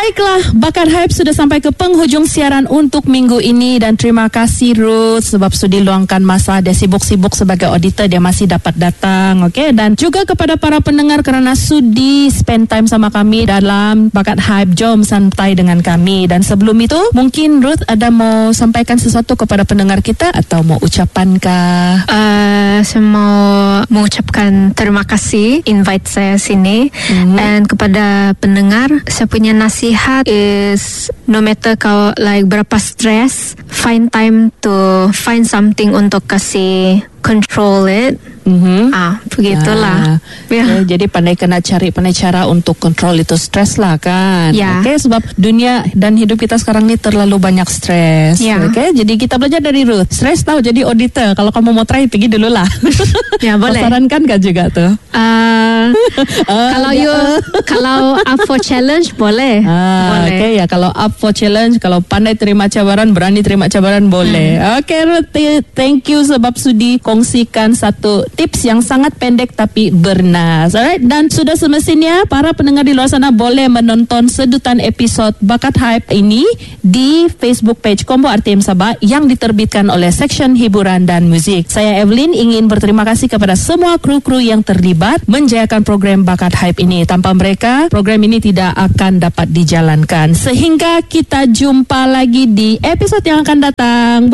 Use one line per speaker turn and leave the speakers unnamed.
Baiklah, Bakat Hype sudah sampai ke penghujung siaran untuk minggu ini dan terima kasih Ruth sebab sudi luangkan masa. Dia sibuk-sibuk sebagai auditor, dia masih dapat datang, okey. Dan juga kepada para pendengar kerana sudi spend time sama kami dalam Bakat Hype. Jom santai dengan kami. Dan sebelum itu, mungkin Ruth ada mau sampaikan sesuatu kepada pendengar kita atau mau ucapankah?
Saya mau mengucapkan terima kasih invite saya sini. Dan kepada pendengar, saya punya nasihat is no matter kau like berapa stress, find time to find something untuk kasih control it. Begitulah.
Jadi pandai cara untuk kontrol itu stres lah kan. Okay, sebab dunia dan hidup kita sekarang ni terlalu banyak stres. Okay, jadi kita belajar dari Ruth. Stres tahu jadi auditor. Kalau kamu mau try, pergi dulu lah.
Boleh.
Sarankan kan juga tuh.
Kalau up for challenge boleh.
Okay, ya kalau up for challenge, kalau pandai terima cabaran, berani terima cabaran boleh. Okay Ruth, thank you sebab sudi kongsikan satu tips yang sangat pendek tapi bernas. Alright, dan sudah semestinya para pendengar di luar sana boleh menonton sedutan episod Bakat Hype ini di Facebook page Combo RTM Sabah yang diterbitkan oleh Seksyen Hiburan dan Muzik. Saya Evelyn ingin berterima kasih kepada semua kru-kru yang terlibat menjayakan program Bakat Hype ini. Tanpa mereka, program ini tidak akan dapat dijalankan. Sehingga kita jumpa lagi di episod yang akan datang.